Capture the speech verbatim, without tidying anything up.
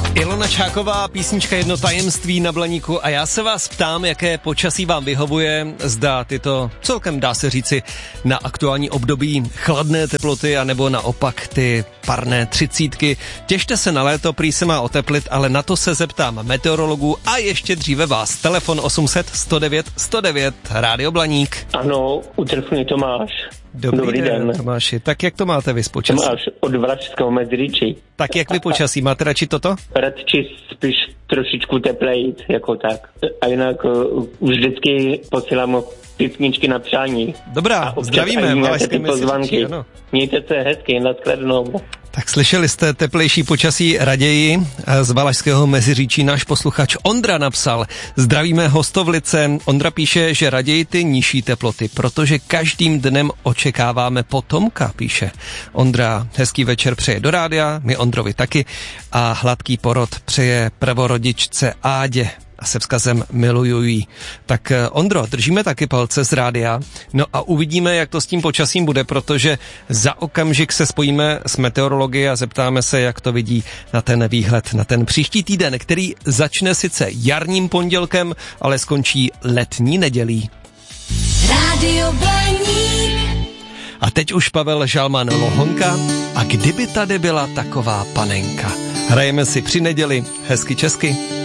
Ilona Čáková, písnička Jedno tajemství na Blaníku a já se vás ptám, jaké počasí vám vyhovuje, zda tyto celkem dá se říci na aktuální období chladné teploty anebo naopak ty parné třicítky. Těšte se na léto, prý se má oteplit, ale na to se zeptám meteorologů a ještě dříve vás. Telefon osm set sto devět sto devět, Rádio Blaník. Ano, u telefonu Tomáš. Dobrý, Dobrý den, den, Tomáši. Tak jak to máte vy s počasí? Tomáš od Vračského Meziříčí. Tak jak vy počasí? Máte radši toto? Radši spíš trošičku teplejit, jako tak. A jinak uh, už vždycky posílám písničky na přání. Dobrá, zdravíme. Máte pozvánky. Mějte se hezky, nashledanou. Tak slyšeli jste teplejší počasí raději. Z Valašského Meziříčí náš posluchač Ondra napsal: zdravíme Hostovlice. Ondra píše, že raději ty nižší teploty, protože každým dnem očekáváme potomka, píše. Ondra hezký večer přeje do rádia, my Ondrovi taky, a hladký porod přeje prvorodičce Ádě a se vzkazem miluju jí. Tak Ondro, držíme taky palce z rádia, no a uvidíme, jak to s tím počasím bude, protože za okamžik se spojíme s meteorology a zeptáme se, jak to vidí na ten výhled, na ten příští týden, který začne sice jarním pondělkem, ale skončí letní nedělí. Rádio Blaník. A teď už Pavel Žalman Lohonka a kdyby tady byla taková panenka. Hrajeme si při neděli hezky česky.